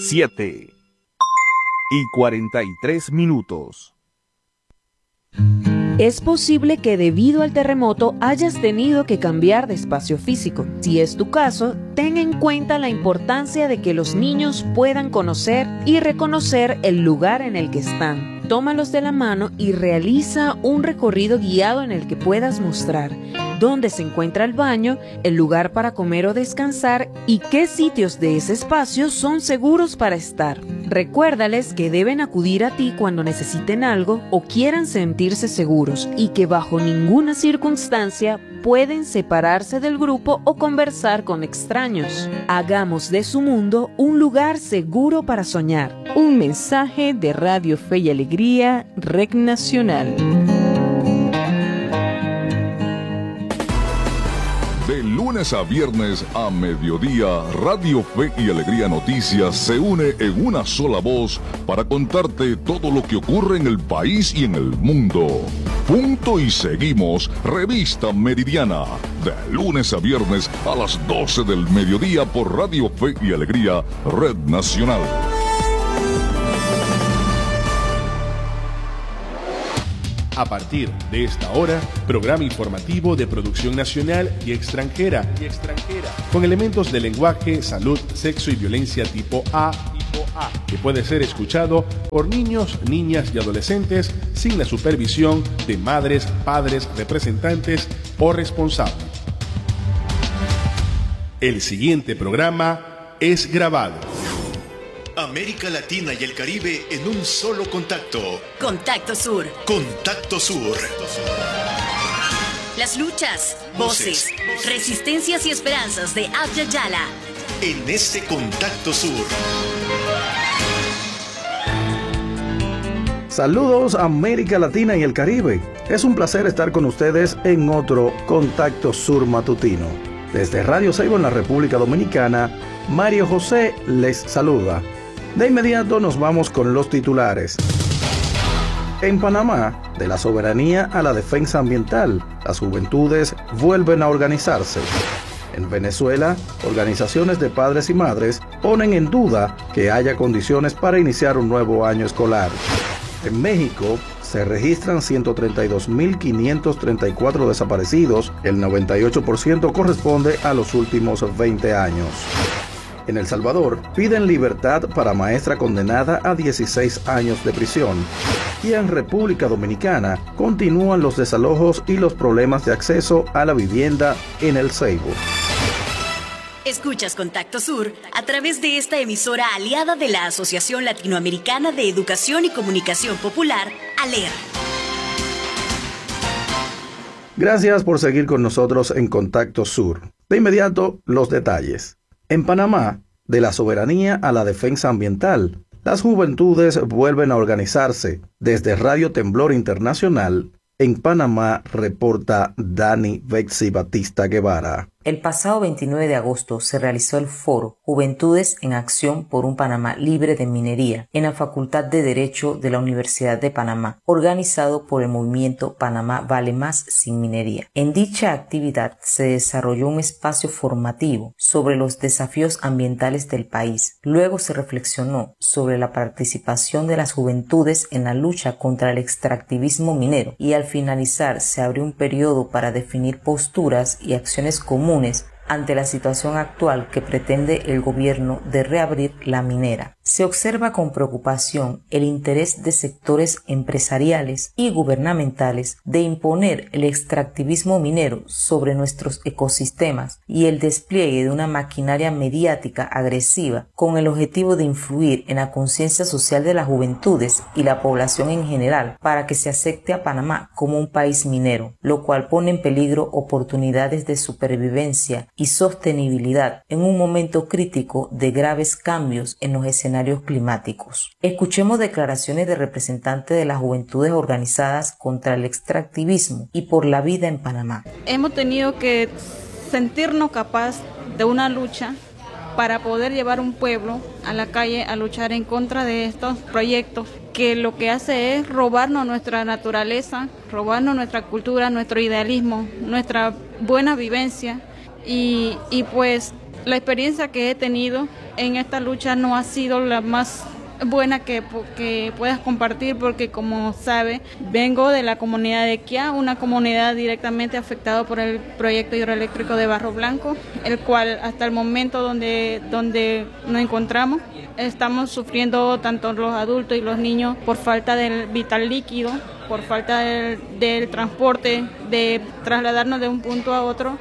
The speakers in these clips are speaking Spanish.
7:43. Es posible que debido al terremoto hayas tenido que cambiar de espacio físico. Si es tu caso, ten en cuenta la importancia de que los niños puedan conocer y reconocer el lugar en el que están. Tómalos de la mano y realiza un recorrido guiado en el que puedas mostrar dónde se encuentra el baño, el lugar para comer o descansar y qué sitios de ese espacio son seguros para estar. Recuérdales que deben acudir a ti cuando necesiten algo o quieran sentirse seguros y que bajo ninguna circunstancia pueden separarse del grupo o conversar con extraños. Hagamos de su mundo un lugar seguro para soñar. Un mensaje de Radio Fe y Alegría, Red Nacional. De lunes a viernes a mediodía, Radio Fe y Alegría Noticias se une en una sola voz para contarte todo lo que ocurre en el país y en el mundo. Punto y seguimos, Revista Meridiana, de lunes a viernes a las 12 del mediodía por Radio Fe y Alegría, Red Nacional. A partir de esta hora, programa informativo de producción nacional y extranjera, con elementos de lenguaje, salud, sexo y violencia tipo A, que puede ser escuchado por niños, niñas y adolescentes sin la supervisión de madres, padres, representantes o responsables. El siguiente programa es grabado. América Latina y el Caribe en un solo contacto. Contacto Sur. Contacto Sur. Las luchas, voces, resistencias y esperanzas de Abya Yala. En este Contacto Sur. Saludos América Latina y el Caribe. Es un placer estar con ustedes en otro Contacto Sur matutino. Desde Radio Seibo en la República Dominicana, Mario José les saluda. De inmediato nos vamos con los titulares. En Panamá, de la soberanía a la defensa ambiental, las juventudes vuelven a organizarse. En Venezuela, organizaciones de padres y madres ponen en duda que haya condiciones para iniciar un nuevo año escolar. En México, se registran 132.534 desaparecidos, el 98% corresponde a los últimos 20 años. En El Salvador, piden libertad para maestra condenada a 16 años de prisión. Y en República Dominicana, continúan los desalojos y los problemas de acceso a la vivienda en El Seibo. Escuchas Contacto Sur a través de esta emisora aliada de la Asociación Latinoamericana de Educación y Comunicación Popular, ALER. Gracias por seguir con nosotros en Contacto Sur. De inmediato, los detalles. En Panamá, de la soberanía a la defensa ambiental, las juventudes vuelven a organizarse. Desde Radio Temblor Internacional, en Panamá, reporta Dani Bexi Batista Guevara. El pasado 29 de agosto se realizó el foro Juventudes en Acción por un Panamá Libre de Minería en la Facultad de Derecho de la Universidad de Panamá, organizado por el movimiento Panamá Vale Más Sin Minería. En dicha actividad se desarrolló un espacio formativo sobre los desafíos ambientales del país. Luego se reflexionó sobre la participación de las juventudes en la lucha contra el extractivismo minero y al finalizar se abrió un periodo para definir posturas y acciones comunes ante la situación actual que pretende el gobierno de reabrir la minera. Se observa con preocupación el interés de sectores empresariales y gubernamentales de imponer el extractivismo minero sobre nuestros ecosistemas y el despliegue de una maquinaria mediática agresiva con el objetivo de influir en la conciencia social de las juventudes y la población en general para que se acepte a Panamá como un país minero, lo cual pone en peligro oportunidades de supervivencia y sostenibilidad en un momento crítico de graves cambios en los escenarios climáticos. Escuchemos declaraciones de representantes de las juventudes organizadas contra el extractivismo y por la vida en Panamá. Hemos tenido que sentirnos capaces de una lucha para poder llevar un pueblo a la calle a luchar en contra de estos proyectos que lo que hace es robarnos nuestra naturaleza, robarnos nuestra cultura, nuestro idealismo, nuestra buena vivencia y pues La experiencia que he tenido en esta lucha no ha sido la más buena que puedas compartir, porque como sabe, vengo de la comunidad de Quiá, una comunidad directamente afectada por el proyecto hidroeléctrico de Barro Blanco, el cual hasta el momento donde nos encontramos estamos sufriendo tanto los adultos y los niños por falta del vital líquido, por falta del transporte, de trasladarnos de un punto a otro,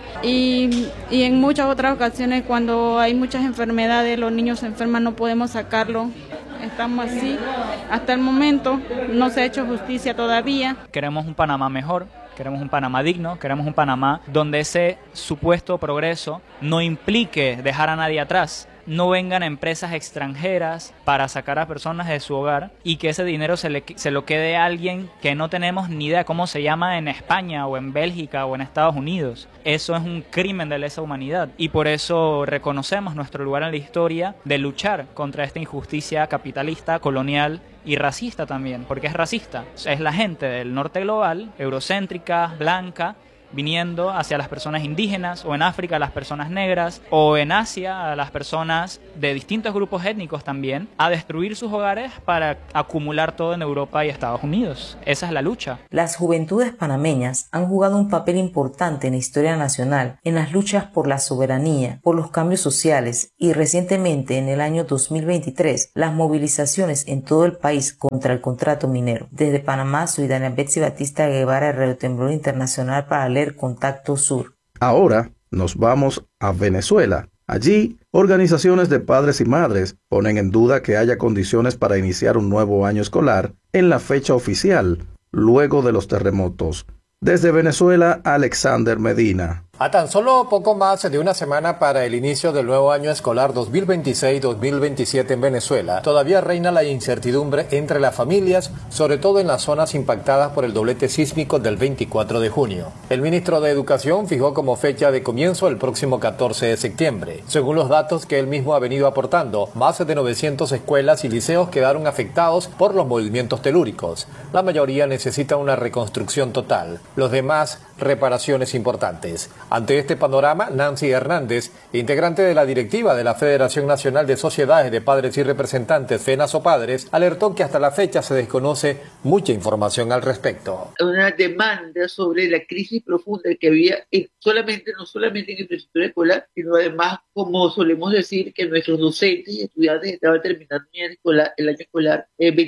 y en muchas otras ocasiones cuando hay muchas enfermedades, los niños se enferman, no podemos sacarlo. Estamos así. Hasta el momento no se ha hecho justicia todavía. Queremos un Panamá mejor, queremos un Panamá digno, queremos un Panamá donde ese supuesto progreso no implique dejar a nadie atrás. No vengan empresas extranjeras para sacar a personas de su hogar y que ese dinero se lo quede a alguien que no tenemos ni idea cómo se llama en España o en Bélgica o en Estados Unidos. Eso es un crimen de lesa humanidad y por eso reconocemos nuestro lugar en la historia de luchar contra esta injusticia capitalista, colonial y racista también, porque es racista. Es la gente del norte global, eurocéntrica, blanca, viniendo hacia las personas indígenas, o en África a las personas negras, o en Asia a las personas de distintos grupos étnicos también, a destruir sus hogares para acumular todo en Europa y Estados Unidos. Esa es la lucha. Las juventudes panameñas han jugado un papel importante en la historia nacional, en las luchas por la soberanía, por los cambios sociales y recientemente en el año 2023, las movilizaciones en todo el país contra el contrato minero. Desde Panamá, ciudadana Betsy Batista Guevara, Radio Temblor Internacional para leer Contacto Sur. Ahora nos vamos a Venezuela. Allí, organizaciones de padres y madres ponen en duda que haya condiciones para iniciar un nuevo año escolar en la fecha oficial, luego de los terremotos. Desde Venezuela, Alexander Medina. A tan solo poco más de una semana para el inicio del nuevo año escolar 2026-2027 en Venezuela, todavía reina la incertidumbre entre las familias, sobre todo en las zonas impactadas por el doblete sísmico del 24 de junio. El ministro de Educación fijó como fecha de comienzo el próximo 14 de septiembre. Según los datos que él mismo ha venido aportando, más de 900 escuelas y liceos quedaron afectados por los movimientos telúricos. La mayoría necesita una reconstrucción total, los demás reparaciones importantes. Ante este panorama, Nancy Hernández, integrante de la directiva de la Federación Nacional de Sociedades de Padres y Representantes, FENASOPADRES, alertó que hasta la fecha se desconoce mucha información al respecto. Una demanda sobre la crisis profunda que había no solamente en el infraestructura escolar, sino además, como solemos decir, que nuestros docentes y estudiantes estaban terminando el año escolar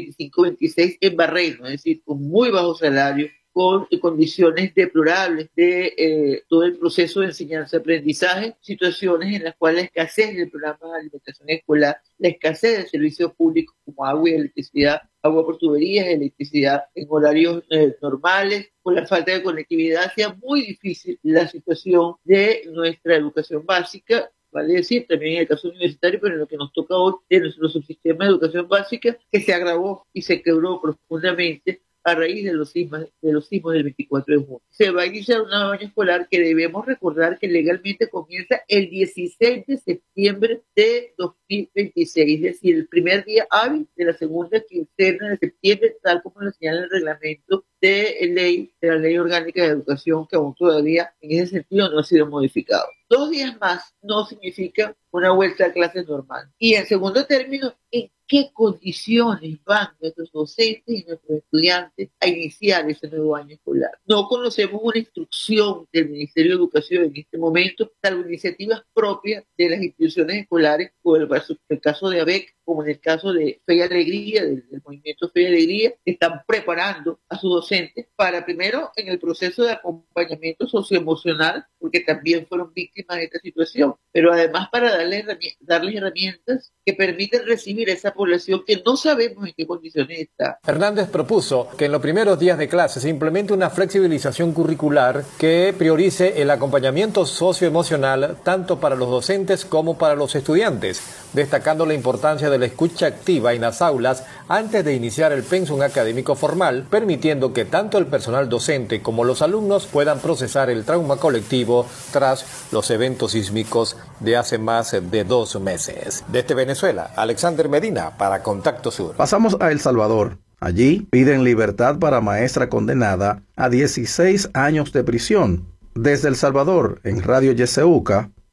25-26 en barreno, es decir, con muy bajo salario, con condiciones deplorables de todo el proceso de enseñanza-aprendizaje, situaciones en las cuales la escasez del programa de alimentación escolar, la escasez de servicios públicos como agua y electricidad, agua por tuberías, electricidad en horarios normales, por la falta de conectividad, hacía muy difícil la situación de nuestra educación básica, vale decir, también en el caso universitario, pero en lo que nos toca hoy, de nuestro subsistema de educación básica, que se agravó y se quebró profundamente a raíz de los sismos del 24 de junio. Se va a iniciar un nuevo año escolar que debemos recordar que legalmente comienza el 16 de septiembre de 2026, es decir, el primer día hábil de la segunda quincena de septiembre, tal como lo señala el reglamento de la Ley Orgánica de Educación, que aún todavía en ese sentido no ha sido modificado. 2 días más no significa una vuelta a clases normal. Y en segundo término, ¿en qué condiciones van nuestros docentes y nuestros estudiantes a iniciar ese nuevo año escolar? No conocemos una instrucción del Ministerio de Educación en este momento, salvo iniciativas propias de las instituciones escolares, como en el caso de ABEC, como en el caso de Fe y Alegría, del movimiento Fe y Alegría, están preparando a sus docentes para primero en el proceso de acompañamiento socioemocional, porque también fueron víctimas de esta situación, pero además para darles herramientas que permiten recibir a esa población que no sabemos en qué condiciones está. Hernández propuso que en los primeros días de clase se implemente una flexibilización curricular que priorice el acompañamiento socioemocional tanto para los docentes como para los estudiantes, destacando la importancia de la escucha activa en las aulas antes de iniciar el pensum académico formal, permitiendo que tanto el personal docente como los alumnos puedan procesar el trauma colectivo tras los eventos sísmicos de hace más de 2 meses. Desde Venezuela, Alexander Medina para Contacto Sur. Pasamos a El Salvador. Allí piden libertad para maestra condenada a 16 años de prisión. Desde El Salvador, en Radio Yeseuca,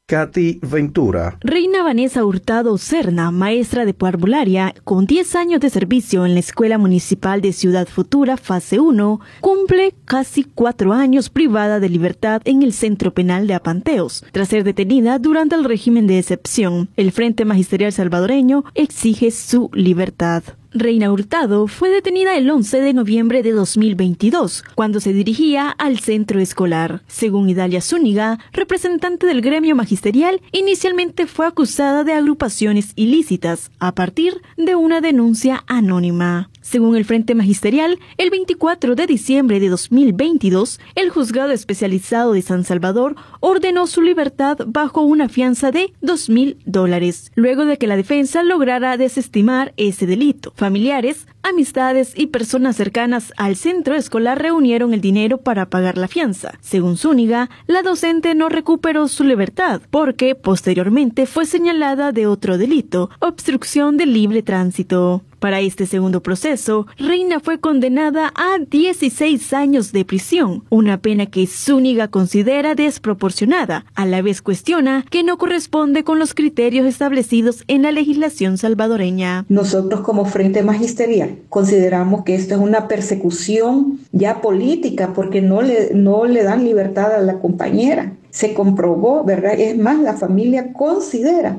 Katy Ventura. Reina Vanessa Hurtado Serna, maestra de parvularia con 10 años de servicio en la Escuela Municipal de Ciudad Futura, fase 1, cumple casi 4 años privada de libertad en el Centro Penal de Apanteos, tras ser detenida durante el régimen de excepción. El Frente Magisterial Salvadoreño exige su libertad. Reina Hurtado fue detenida el 11 de noviembre de 2022, cuando se dirigía al centro escolar. Según Idalia Zúñiga, representante del gremio magisterial, inicialmente fue acusada de agrupaciones ilícitas a partir de una denuncia anónima. Según el Frente Magisterial, el 24 de diciembre de 2022, el Juzgado Especializado de San Salvador ordenó su libertad bajo una fianza de $2,000, luego de que la defensa lograra desestimar ese delito. Familiares, amistades y personas cercanas al centro escolar reunieron el dinero para pagar la fianza. Según Zúñiga, la docente no recuperó su libertad porque posteriormente fue señalada de otro delito, obstrucción del libre tránsito. Para este segundo proceso, Reina fue condenada a 16 años de prisión, una pena que Zúñiga considera desproporcionada. A la vez cuestiona que no corresponde con los criterios establecidos en la legislación salvadoreña. Nosotros como Frente Magisterial consideramos que esto es una persecución ya política porque no le dan libertad a la compañera. Se comprobó, ¿verdad? Es más, la familia considera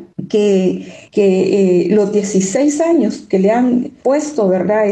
que los 16 años que le han puesto, ¿verdad?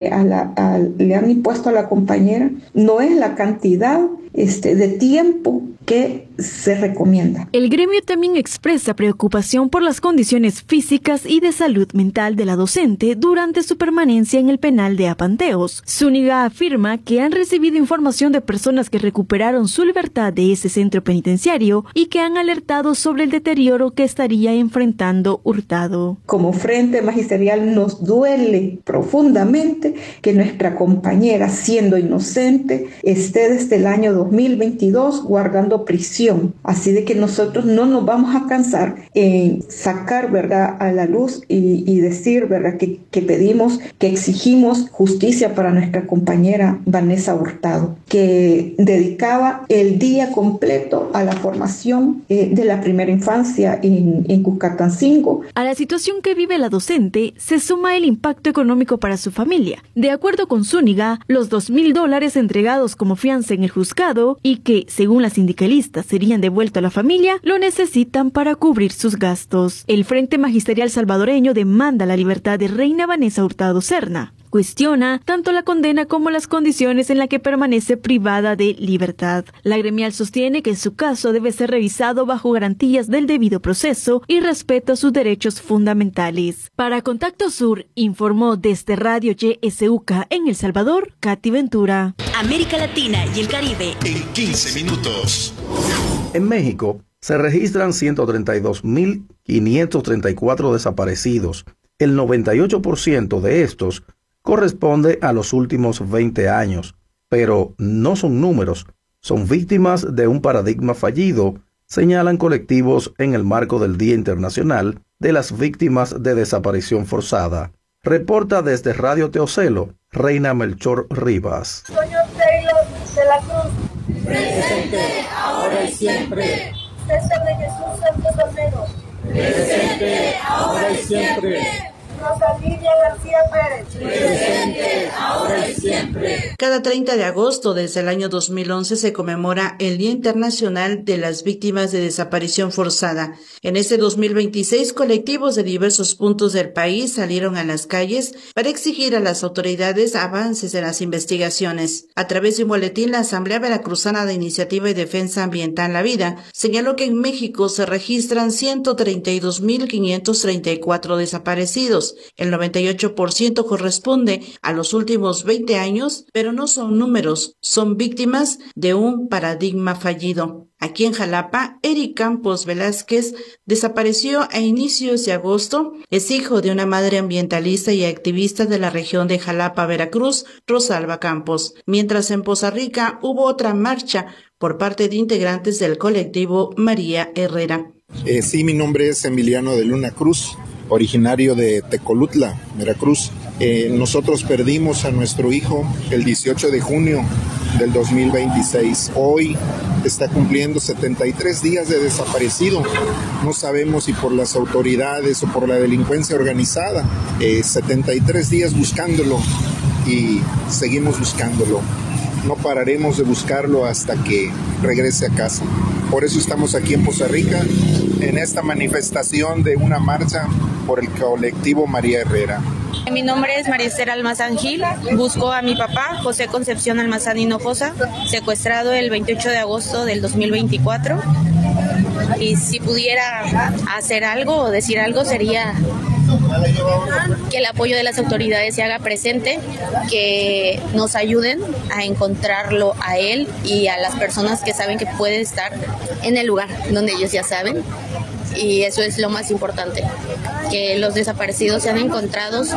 Le han impuesto a la compañera no es la cantidad de tiempo que se recomienda. El gremio también expresa preocupación por las condiciones físicas y de salud mental de la docente durante su permanencia en el penal de Apanteos. Zúñiga afirma que han recibido información de personas que recuperaron su libertad de ese centro penitenciario y que han alertado sobre el deterioro que estaría enfrentando Hurtado. Como Frente Magisterial nos duele profundamente que nuestra compañera, siendo inocente, esté desde el año 2022 guardando prisión. Así de que nosotros no nos vamos a cansar en sacar, ¿verdad?, a la luz y decir, ¿verdad?, que pedimos, que exigimos justicia para nuestra compañera Vanessa Hurtado, que dedicaba el día completo a la formación de la primera infancia en Cuscatancingo. A la situación que vive la docente se suma el impacto económico para su familia. De acuerdo con Zúñiga, los $2,000 entregados como fianza en el juzgado y que, según la sindicalista, serían devueltos a la familia, lo necesitan para cubrir sus gastos. El Frente Magisterial Salvadoreño demanda la libertad de Reina Vanessa Hurtado Serna. Cuestiona tanto la condena como las condiciones en las que permanece privada de libertad. La gremial sostiene que su caso debe ser revisado bajo garantías del debido proceso y respeto a sus derechos fundamentales. Para Contacto Sur, informó desde Radio YSUK en El Salvador, Katy Ventura. América Latina y el Caribe en 15 minutos. En México se registran 132.534 desaparecidos. El 98% de estos corresponde a los últimos 20 años, pero no son números, son víctimas de un paradigma fallido, señalan colectivos en el marco del Día Internacional de las Víctimas de Desaparición Forzada. Reporta desde Radio Teocelo, Reina Melchor Rivas. Señor Taylor de la Cruz, presente, ahora y siempre. César de Jesús Santos Romero, presente, ahora y siempre. Rosa Lidia García Pérez, presente, ahora y siempre. Cada 30 de agosto desde el año 2011 se conmemora el Día Internacional de las Víctimas de Desaparición Forzada. En este 2026, colectivos de diversos puntos del país salieron a las calles para exigir a las autoridades avances en las investigaciones. A través de un boletín, la Asamblea Veracruzana de Iniciativa y Defensa Ambiental La Vida señaló que en México se registran 132.534 desaparecidos. El 98% corresponde a los últimos 20 años, pero no son números, son víctimas de un paradigma fallido. Aquí en Jalapa, Eric Campos Velázquez desapareció a inicios de agosto. Es hijo de una madre ambientalista y activista de la región de Jalapa, Veracruz, Rosalba Campos. Mientras en Poza Rica hubo otra marcha por parte de integrantes del colectivo María Herrera. Sí, mi nombre es Emiliano de Luna Cruz, originario de Tecolutla, Veracruz. Nosotros perdimos a nuestro hijo el 18 de junio del 2026. Hoy está cumpliendo 73 días de desaparecido. No sabemos si por las autoridades o por la delincuencia organizada. 73 días buscándolo y seguimos buscándolo. No pararemos de buscarlo hasta que regrese a casa. Por eso estamos aquí en Poza Rica, en esta manifestación de una marcha por el colectivo María Herrera. Mi nombre es María Esther Almazán Gil. Busco a mi papá, José Concepción Almazán Hinojosa, secuestrado el 28 de agosto del 2024. Y si pudiera hacer algo o decir algo, sería que el apoyo de las autoridades se haga presente, que nos ayuden a encontrarlo a él y a las personas que saben que puede estar en el lugar donde ellos ya saben. Y eso es lo más importante, que los desaparecidos sean encontrados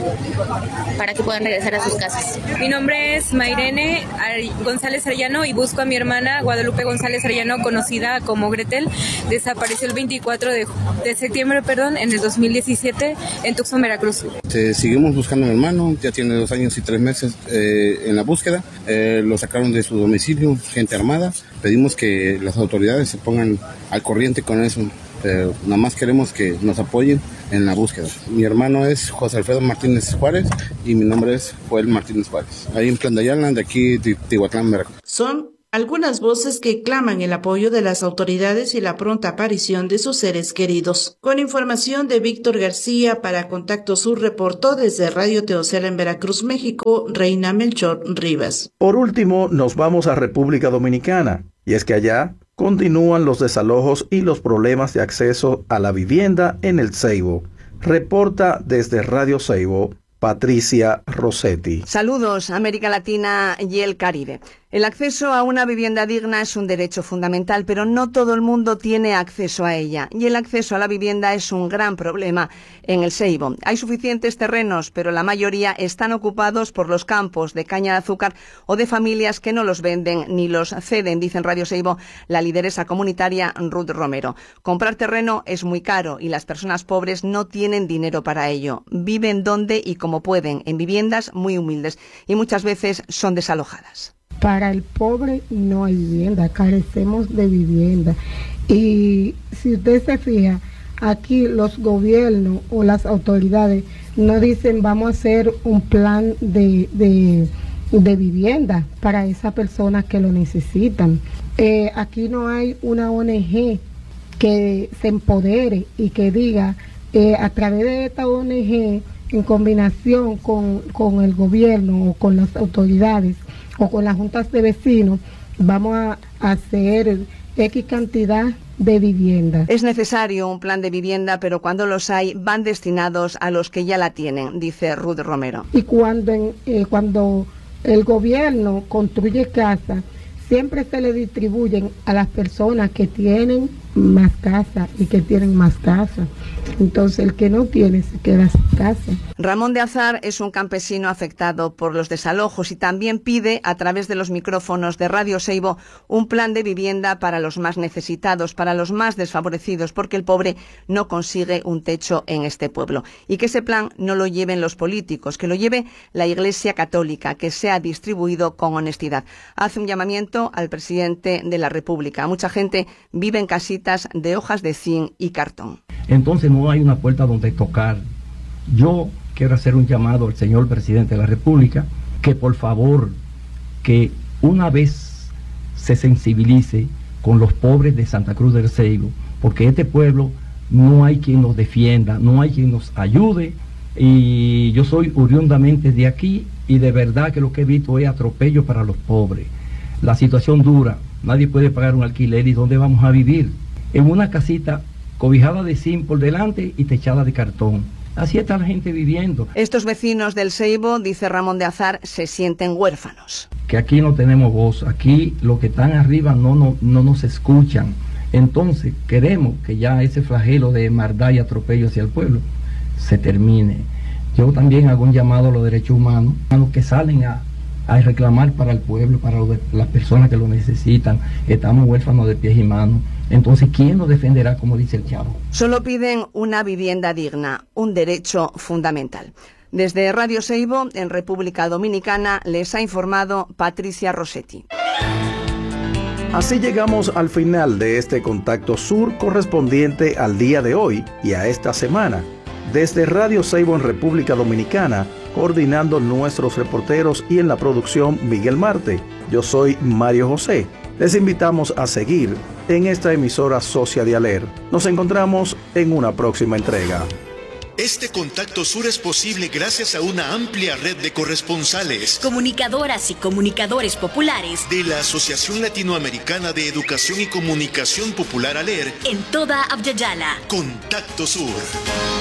para que puedan regresar a sus casas. Mi nombre es Mairene González Arellano y busco a mi hermana Guadalupe González Arellano, conocida como Gretel. Desapareció el 24 de septiembre, en el 2017 en Tuxpan, Veracruz. Seguimos buscando a mi hermano, ya tiene 2 años y 3 meses en la búsqueda. Lo sacaron de su domicilio, gente armada. Pedimos que las autoridades se pongan al corriente con eso. Nada más queremos que nos apoyen en la búsqueda. Mi hermano es José Alfredo Martínez Juárez y mi nombre es Joel Martínez Juárez. Ahí en Plan de Ayala, de aquí de Tihuatlán, Veracruz. Son algunas voces que claman el apoyo de las autoridades y la pronta aparición de sus seres queridos. Con información de Víctor García para Contacto Sur, reportó desde Radio Teocela en Veracruz, México, Reina Melchor Rivas. Por último, nos vamos a República Dominicana, y es que allá continúan los desalojos y los problemas de acceso a la vivienda en el Ceibo. Reporta desde Radio Ceibo, Patricia Rossetti. Saludos, América Latina y el Caribe. El acceso a una vivienda digna es un derecho fundamental, pero no todo el mundo tiene acceso a ella. Y el acceso a la vivienda es un gran problema en el Ceibo. Hay suficientes terrenos, pero la mayoría están ocupados por los campos de caña de azúcar o de familias que no los venden ni los ceden, dice en Radio Ceibo la lideresa comunitaria Ruth Romero. Comprar terreno es muy caro y las personas pobres no tienen dinero para ello. Viven donde y como pueden, en viviendas muy humildes y muchas veces son desalojadas. Para el pobre no hay vivienda, carecemos de vivienda. Y si usted se fija, aquí los gobiernos o las autoridades no dicen vamos a hacer un plan de vivienda para esas personas que lo necesitan. Aquí no hay una ONG que se empodere y que diga a través de esta ONG, en combinación con el gobierno o con las autoridades o con las juntas de vecinos, vamos a hacer X cantidad de viviendas. Es necesario un plan de vivienda, pero cuando los hay, van destinados a los que ya la tienen, dice Ruth Romero. Y cuando el gobierno construye casas, siempre se le distribuyen a las personas que tienen más casa y que tienen más casa. Entonces el que no tiene se queda sin casa. Ramón de Azar es un campesino afectado por los desalojos y también pide a través de los micrófonos de Radio Ceibo un plan de vivienda para los más necesitados, para los más desfavorecidos, porque el pobre no consigue un techo en este pueblo. Y que ese plan no lo lleven los políticos, que lo lleve la Iglesia Católica, que sea distribuido con honestidad. Hace un llamamiento al presidente de la República. Mucha gente vive en casitas de hojas de zinc y cartón. Entonces no hay una puerta donde tocar. Yo quiero hacer un llamado al señor presidente de la República, que por favor, que una vez se sensibilice con los pobres de Santa Cruz del Ceibo, porque este pueblo no hay quien nos defienda, no hay quien nos ayude, y yo soy oriundamente de aquí, y de verdad que lo que he visto es atropello para los pobres. La situación dura, nadie puede pagar un alquiler, ¿y dónde vamos a vivir? En una casita cobijada de zinc por delante y techada de cartón. Así está la gente viviendo. Estos vecinos del Ceibo, dice Ramón de Azar, se sienten huérfanos. Que aquí no tenemos voz, aquí los que están arriba no nos escuchan. Entonces queremos que ya ese flagelo de maldad y atropello hacia el pueblo se termine. Yo también hago un llamado a los derechos humanos, a los que salen a reclamar para el pueblo, para las personas que lo necesitan. Estamos huérfanos de pies y manos. Entonces, ¿quién nos defenderá, como dice el Chavo? Solo piden una vivienda digna, un derecho fundamental. Desde Radio Seibo, en República Dominicana, les ha informado Patricia Rossetti. Así llegamos al final de este Contacto Sur correspondiente al día de hoy y a esta semana. Desde Radio Seibo en República Dominicana, coordinando nuestros reporteros y en la producción Miguel Marte. Yo soy Mario José. Les invitamos a seguir en esta emisora socia de ALER. Nos encontramos en una próxima entrega. Este Contacto Sur es posible gracias a una amplia red de corresponsales, comunicadoras y comunicadores populares de la Asociación Latinoamericana de Educación y Comunicación Popular ALER en toda Abya Yala. Contacto Sur.